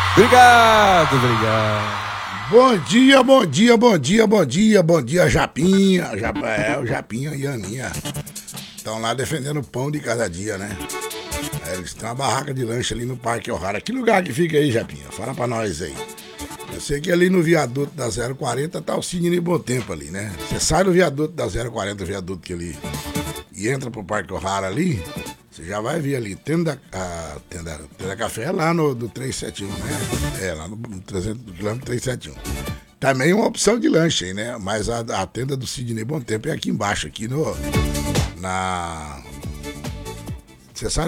Obrigado, obrigado. Bom dia, bom dia, bom dia, bom dia, bom dia, Japinha. O Japinha e a Aninha estão lá defendendo o pão de cada dia, né? Eles têm uma barraca de lanche ali no Parque O'Hara. Que lugar que fica aí, Japinha? Fala pra nós aí. Eu sei que ali no viaduto da 040 tá o Sidney Bom Tempo ali, né? Você sai do viaduto da 040, o viaduto que ali, e entra pro Parque O'Hara ali, você já vai ver ali, tenda café lá no do 371, né? É, lá no 300, quilômetro 371. Também uma opção de lanche aí, né? Mas a tenda do Sidney Bom Tempo é aqui embaixo, aqui no... Você sabe